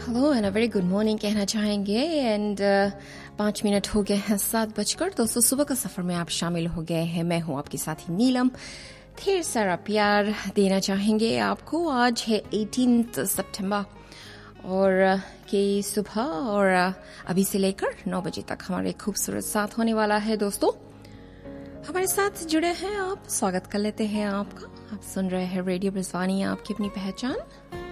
Hello and a very good morning कहना चाहेंगे and 5 minute हो गए हैं 7 बजकर। दोस्तों सुबह का सफर में आप शामिल हो गए हैं। मैं हूं आपकी साथी नीलम। ढेर सारा प्यार देना चाहेंगे आपको। आज है 18 सितंबर और की सुबह और अभी से लेकर 9 बजे तक हमारे खूबसूरत साथ होने वाला है। दोस्तों हमारे साथ जुड़े हैं आप, स्वागत कर लेते हैं आपका। आप सुन रहे हैं रेडियो ब्रिजवानी, आपकी अपनी पहचान।